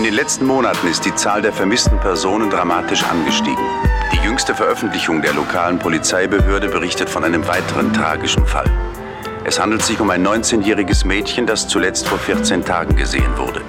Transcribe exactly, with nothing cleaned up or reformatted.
In den letzten Monaten ist die Zahl der vermissten Personen dramatisch angestiegen. Die jüngste Veröffentlichung der lokalen Polizeibehörde berichtet von einem weiteren tragischen Fall. Es handelt sich um ein neunzehnjähriges Mädchen, das zuletzt vor vierzehn Tagen gesehen wurde.